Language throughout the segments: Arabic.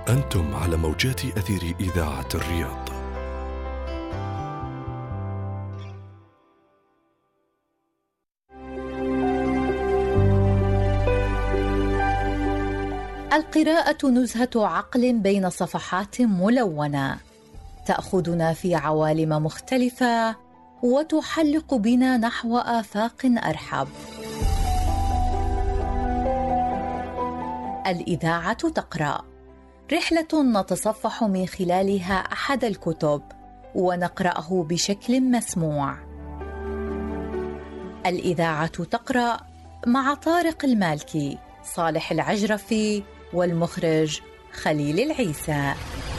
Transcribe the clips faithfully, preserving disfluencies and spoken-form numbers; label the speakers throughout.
Speaker 1: أنتم على موجات أثير إذاعة الرياض.
Speaker 2: القراءة نزهة عقل بين صفحات ملونة، تأخذنا في عوالم مختلفة وتحلق بنا نحو آفاق أرحب. الإذاعة تقرأ، رحلة نتصفح من خلالها أحد الكتب ونقرأه بشكل مسموع. الإذاعة تقرأ مع طارق المالكي، صالح العجرفي، والمخرج خليل العيسى.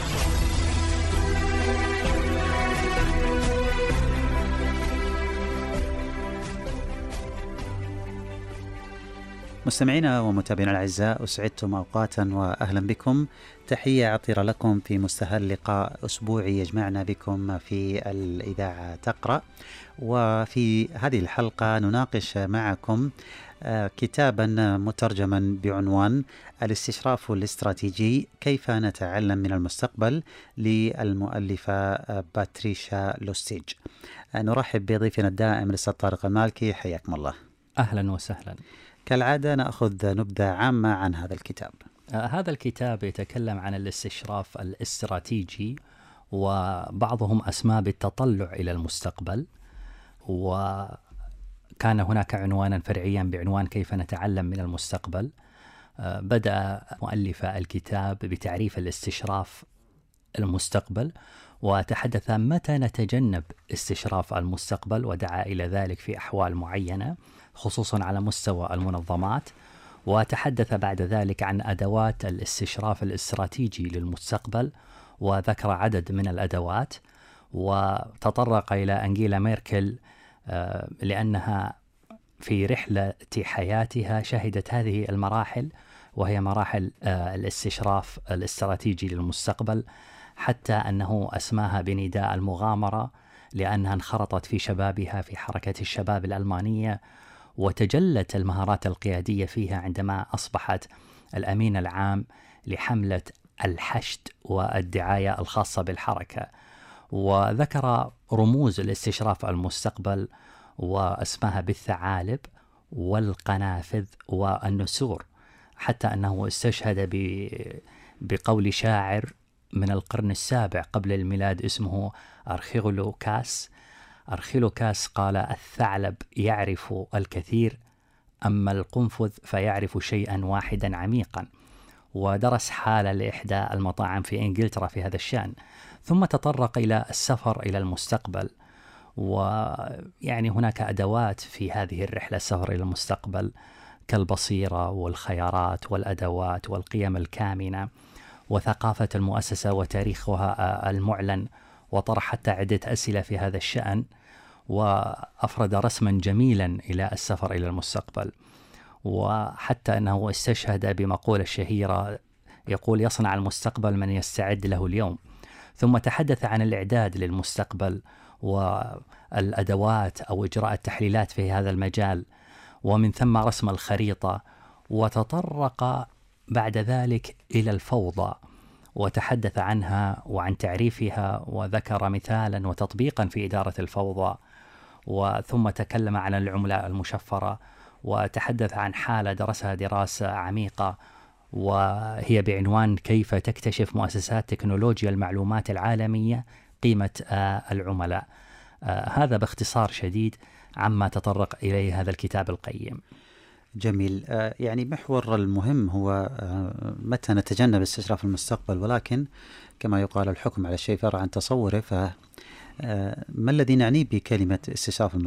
Speaker 3: مستمعينا ومتابعينا الأعزاء، أسعدتم أوقاتا وأهلا بكم. تحية عطرة لكم في مستهل لقاء أسبوعي يجمعنا بكم في الإذاعة تقرأ. وفي هذه الحلقة نناقش معكم كتابا مترجما بعنوان الاستشراف الاستراتيجي، كيف نتعلم من المستقبل، للمؤلفة باتريشا لوستيج. نرحب بضيفنا الدائم الأستاذ طارق المالكي، حياكم الله.
Speaker 4: أهلا وسهلا.
Speaker 3: كالعادة نأخذ نبذة عامة عن هذا الكتاب.
Speaker 4: آه هذا الكتاب يتكلم عن الاستشراف الاستراتيجي، وبعضهم أسماه بالتطلع إلى المستقبل، وكان هناك عنوانا فرعيا بعنوان كيف نتعلم من المستقبل. آه بدأ مؤلف الكتاب بتعريف الاستشراف المستقبل، وتحدث متى نتجنب استشراف المستقبل، ودعا إلى ذلك في أحوال معينة خصوصا على مستوى المنظمات. وتحدث بعد ذلك عن أدوات الاستشراف الاستراتيجي للمستقبل، وذكر عدد من الأدوات، وتطرق إلى أنجيلا ميركل لأنها في رحلة حياتها شهدت هذه المراحل، وهي مراحل الاستشراف الاستراتيجي للمستقبل، حتى أنه أسماها بنداء المغامرة، لأنها انخرطت في شبابها في حركة الشباب الألمانية، وتجلت المهارات القيادية فيها عندما أصبحت الأمين العام لحملة الحشد والدعاية الخاصة بالحركة. وذكر رموز الاستشراف المستقبل وأسماها بالثعالب والقنافذ والنسور، حتى أنه استشهد بقول شاعر من القرن السابع قبل الميلاد اسمه أرخيلوكاس. أرخيلوكاس قال: الثعلب يعرف الكثير، أما القنفذ فيعرف شيئا واحدا عميقا. ودرس حالة لإحدى المطاعم في إنجلترا في هذا الشأن، ثم تطرق إلى السفر إلى المستقبل. ويعني هناك أدوات في هذه الرحلة، السفر إلى المستقبل، كالبصيرة والخيارات والأدوات والقيم الكامنة وثقافة المؤسسة وتاريخها المعلن. وطرح حتى عدة أسئلة في هذا الشأن، وأفرد رسما جميلا إلى السفر إلى المستقبل. وحتى أنه استشهد بمقولة شهيرة يقول: يصنع المستقبل من يستعد له اليوم. ثم تحدث عن الإعداد للمستقبل والأدوات أو إجراء التحليلات في هذا المجال، ومن ثم رسم الخريطة. وتطرق بعد ذلك إلى الفوضى، وتحدث عنها وعن تعريفها، وذكر مثالا وتطبيقا في إدارة الفوضى. وثم تكلم عن العملة المشفرة، وتحدث عن حالة درسها دراسة عميقة، وهي بعنوان كيف تكتشف مؤسسات تكنولوجيا المعلومات العالمية قيمة العملاء. هذا باختصار شديد عما تطرق إليه هذا الكتاب القيم.
Speaker 3: جميل. يعني محور المهم هو متى نتجنب استشراف المستقبل، ولكن كما يقال الحكم على الشيء فرع عن تصوره. فما الذي نعنيه بكلمة استشراف المستقبل؟